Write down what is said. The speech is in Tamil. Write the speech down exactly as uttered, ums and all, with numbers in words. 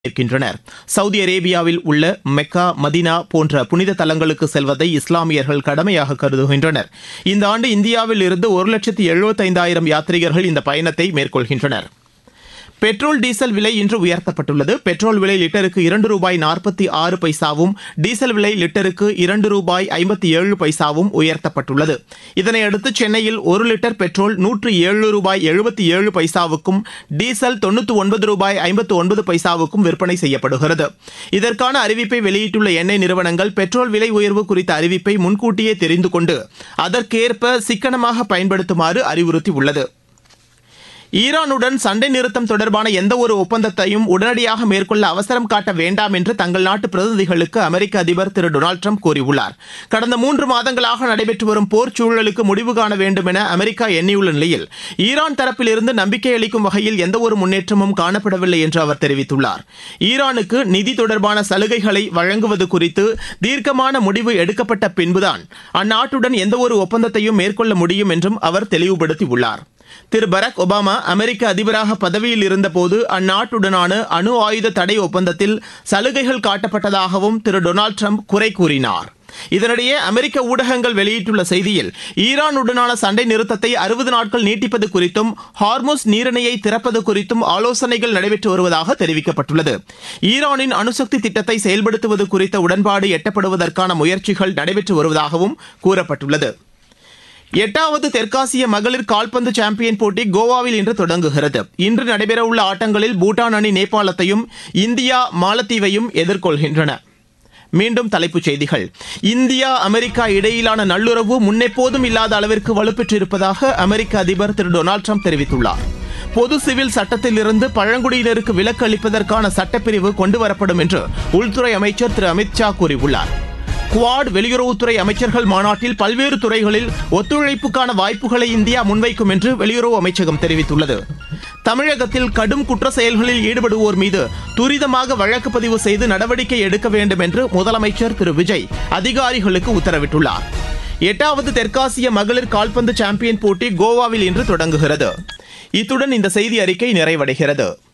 இருக்கின்றனர். சவுதி அரேபியாவில் உள்ள மெக்கா, மதீனா போன்ற புனித தலங்களுக்கு செல்வதை இஸ்லாமியர்கள் கடமையாக கருதுகின்றனர். இந்த ஆண்டு இந்தியாவில் இருந்து ஒரு லட்சத்து எழுபத்தைந்தாயிரம் யாத்ரீகர்கள் இந்த பயணத்தை மேற்கொள்கின்றனர். பெட்ரோல், டீசல் விலை இன்று உயர்த்தப்பட்டுள்ளது. பெட்ரோல் விலை லிட்டருக்கு இரண்டு ரூபாய் நாற்பத்தி ஆறு பைசாவும், டீசல் விலை லிட்டருக்கு இரண்டு ரூபாய் ஐம்பத்தி ஏழு பைசாவும் உயர்த்தப்பட்டுள்ளது. இதனையடுத்து சென்னையில் ஒரு லிட்டர் பெட்ரோல் நூற்று ஏழு ரூபாய் எழுபத்தி ஏழு பைசாவுக்கும், டீசல் தொண்ணூற்று ஒன்பது ரூபாய் ஐம்பத்தி ஒன்பது பைசாவுக்கும் விற்பனை செய்யப்படுகிறது. இதற்கான அறிவிப்பை வெளியிட்டுள்ள எண்ணெய் நிறுவனங்கள் பெட்ரோல் விலை உயர்வு குறித்த அறிவிப்பை முன்கூட்டியே தெரிந்து கொண்டு அதற்கேற்ப சிக்கனமாக பயன்படுத்துமாறு அறிவுறுத்தியுள்ளது. ஈரானுடன் சண்டை நிறுத்தம் தொடர்பான எந்தவொரு ஒப்பந்தத்தையும் உடனடியாக மேற்கொள்ள அவசரம் காட்ட வேண்டாம் என்று தங்கள் நாட்டு பிரதிநிதிகளுக்கு அமெரிக்க அதிபர் திரு டொனால்டு ட்ரம்ப் கூறியுள்ளார். கடந்த மூன்று மாதங்களாக நடைபெற்று வரும் போர் சூழலுக்கு முடிவு காண வேண்டும் என அமெரிக்கா எண்ணியுள்ள நிலையில் ஈரான் தரப்பிலிருந்து நம்பிக்கை அளிக்கும் வகையில் எந்தவொரு முன்னேற்றமும் காணப்படவில்லை என்று அவர் தெரிவித்துள்ளார். ஈரானுக்கு நிதி தொடர்பான சலுகைகளை வழங்குவது குறித்து தீர்க்கமான முடிவு எடுக்கப்பட்ட பின்புதான் அந்நாட்டுடன் எந்தவொரு ஒப்பந்தத்தையும் மேற்கொள்ள முடியும் என்றும் அவர் தெளிவுபடுத்தியுள்ளார். திரு பராக் ஒபாமா அமெரிக்க அதிபராக பதவியில் இருந்தபோது அந்நாட்டுடனான அணு ஆயுத தடை ஒப்பந்தத்தில் சலுகைகள் காட்டப்பட்டதாகவும் திரு டொனால்டு ட்ரம்ப் குறை கூறினார். இதனிடையே அமெரிக்க ஊடகங்கள் வெளியிட்டுள்ள செய்தியில் ஈரானுடனான சண்டை நிறுத்தத்தை அறுபது நாட்கள் நீட்டிப்பது குறித்தும், ஹார்முஸ் நீரிணையை திறப்பது குறித்தும் ஆலோசனைகள் நடைபெற்று வருவதாக தெரிவிக்கப்பட்டுள்ளது. ஈரானின் அணுசக்தி திட்டத்தை செயல்படுத்துவது குறித்த உடன்பாடு எட்டப்படுவதற்கான முயற்சிகள் நடைபெற்று வருவதாகவும் கூறப்பட்டுள்ளது. எட்டாவது தெற்காசிய மகளிர் கால்பந்து சாம்பியன் போட்டி கோவாவில் இன்று தொடங்குகிறது. இன்று நடைபெறவுள்ள ஆட்டங்களில் பூட்டான் அணி நேபாளத்தையும், இந்தியா மாலத்தீவையும் எதிர்கொள்கின்றன. மீண்டும் தலைப்புச் செய்திகள். இந்தியா அமெரிக்கா இடையிலான நல்லுறவு முன்னெப்போதும் இல்லாத அளவிற்கு வலுப்பெற்றிருப்பதாக அமெரிக்க அதிபர் திரு டொனால்டு ட்ரம்ப் தெரிவித்துள்ளார். பொது சிவில் சட்டத்திலிருந்து பழங்குடியினருக்கு விலக்கு அளிப்பதற்கான சட்டப்பிரிவு கொண்டுவரப்படும் என்று உள்துறை அமைச்சர் திரு அமித் ஷா கூறியுள்ளார். குவாட் வெளியுறவுத்துறை அமைச்சர்கள் மாநாட்டில் பல்வேறு துறைகளில் ஒத்துழைப்புக்கான வாய்ப்புகளை இந்தியா முன்வைக்கும் என்று வெளியுறவு அமைச்சகம் தெரிவித்துள்ளது. தமிழகத்தில் கடும் குற்ற செயல்களில் ஈடுபடுவோர் மீது துரிதமாக வழக்கு பதிவு செய்து நடவடிக்கை எடுக்க வேண்டும் என்று முதலமைச்சர் திரு விஜய் அதிகாரிகளுக்கு உத்தரவிட்டுள்ளார். எட்டாவது தெற்காசிய மகளிர் கால்பந்து சாம்பியன் போட்டி கோவாவில் இன்று தொடங்குகிறது. இத்துடன் இந்த செய்தி அறிக்கை நிறைவடைகிறது.